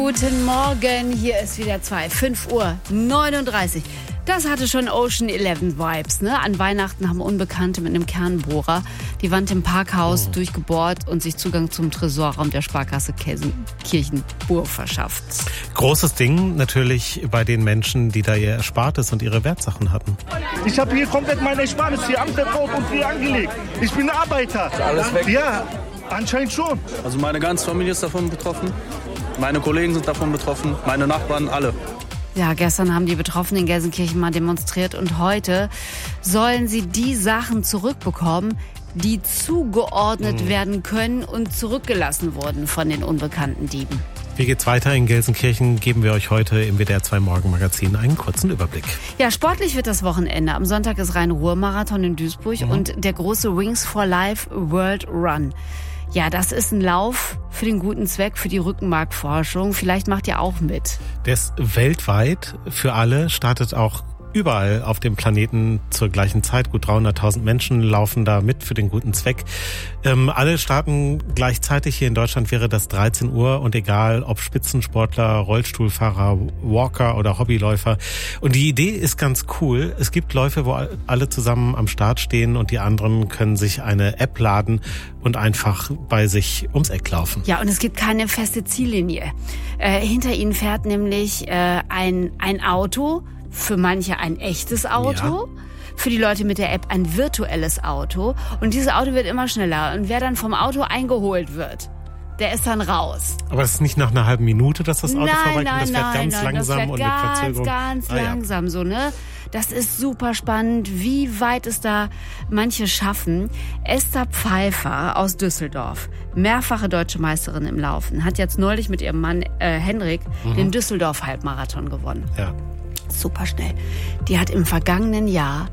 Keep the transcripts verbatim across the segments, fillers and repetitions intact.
Guten Morgen, hier ist wieder zwei, fünf Uhr neununddreißig. Das hatte schon Ocean Eleven Vibes, ne? An Weihnachten haben Unbekannte mit einem Kernbohrer die Wand im Parkhaus oh. durchgebohrt und sich Zugang zum Tresorraum der Sparkasse Kirchenburg verschafft. Großes Ding natürlich bei den Menschen, die da ihr Erspartes und ihre Wertsachen hatten. Ich habe hier komplett meine Erspartes hier am Depot und hier angelegt. Ich bin Arbeiter. Ist alles weg? Ja, anscheinend schon. Also meine ganze Familie ist davon betroffen. Meine Kollegen sind davon betroffen. Meine Nachbarn, alle. Ja, gestern haben die Betroffenen in Gelsenkirchen mal demonstriert und heute sollen sie die Sachen zurückbekommen, die zugeordnet mhm. werden können und zurückgelassen wurden von den unbekannten Dieben. Wie geht's weiter in Gelsenkirchen? Geben wir euch heute im W D R zwei Morgenmagazin einen kurzen Überblick. Ja, sportlich wird das Wochenende. Am Sonntag ist Rhein-Ruhr-Marathon in Duisburg mhm. und der große Wings for Life World Run. Ja, das ist ein Lauf für den guten Zweck, für die Rückenmarkforschung. Vielleicht macht ihr auch mit. Der ist weltweit für alle, startet auch überall auf dem Planeten zur gleichen Zeit. Gut dreihunderttausend Menschen laufen da mit für den guten Zweck. Ähm, alle starten gleichzeitig. Hier in Deutschland wäre das dreizehn Uhr und egal ob Spitzensportler, Rollstuhlfahrer, Walker oder Hobbyläufer. Und die Idee ist ganz cool. Es gibt Läufe, wo alle zusammen am Start stehen und die anderen können sich eine App laden und einfach bei sich ums Eck laufen. Ja, und es gibt keine feste Ziellinie. Äh, hinter ihnen fährt nämlich äh, ein, ein Auto, für manche ein echtes Auto, ja. Für die Leute mit der App ein virtuelles Auto. Und dieses Auto wird immer schneller. Und wer dann vom Auto eingeholt wird, der ist dann raus. Aber es ist nicht nach einer halben Minute, dass das Auto nein, vorbeikommt? Nein, das fährt nein, ganz nein, langsam das fährt und ganz, mit Verzögerung. ganz ah, ja. langsam so, ne? Das ist super spannend, wie weit es da manche schaffen. Esther Pfeiffer aus Düsseldorf, mehrfache deutsche Meisterin im Laufen, hat jetzt neulich mit ihrem Mann äh, Henrik mhm. den Düsseldorf-Halbmarathon gewonnen. Ja. Super schnell. Die hat im vergangenen Jahr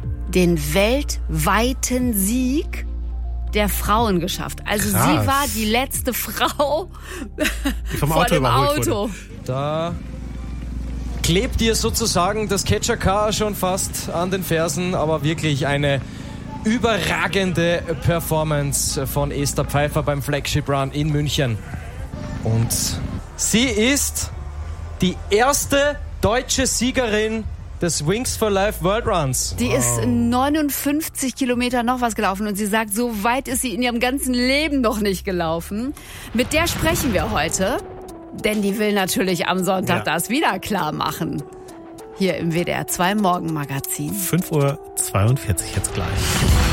den weltweiten Sieg der Frauen geschafft. Also Krass. Sie war die letzte Frau die vom vor Auto dem überholt Auto. Wurde. Da klebt ihr sozusagen das Catcher-Car schon fast an den Fersen, aber wirklich eine überragende Performance von Esther Pfeiffer beim Flagship Run in München. Und sie ist die erste deutsche Siegerin des Wings for Life World Runs. Die wow. ist neunundfünfzig Kilometer noch was gelaufen und sie sagt, so weit ist sie in ihrem ganzen Leben noch nicht gelaufen. Mit der sprechen wir heute, denn die will natürlich am Sonntag ja. das wieder klar machen. Hier im W D R zwei Morgenmagazin. fünf Uhr zweiundvierzig jetzt gleich.